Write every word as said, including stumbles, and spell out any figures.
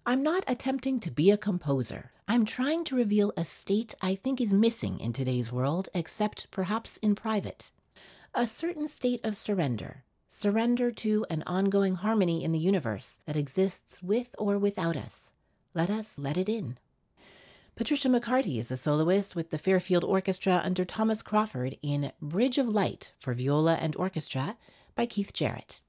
I'm not attempting to be a composer. I'm trying to reveal a state I think is missing in today's world, except perhaps in private. A certain state of surrender. Surrender to an ongoing harmony in the universe that exists with or without us. Let us let it in. Patricia McCarty is a soloist with the Fairfield Orchestra under Thomas Crawford in Bridge of Light for viola and orchestra by Keith Jarrett.